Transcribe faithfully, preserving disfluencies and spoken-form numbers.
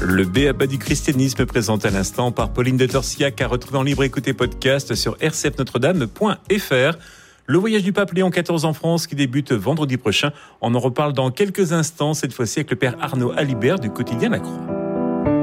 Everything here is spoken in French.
Le B.A.B A du christianisme présenté à l'instant par Pauline de Torsiac, à retrouver en libre écoute et podcast sur r c f notre dame point f r. Le voyage du pape Léon quatorze en France qui débute vendredi prochain. On en reparle dans quelques instants, cette fois-ci avec le père Arnaud Alibert du quotidien La Croix.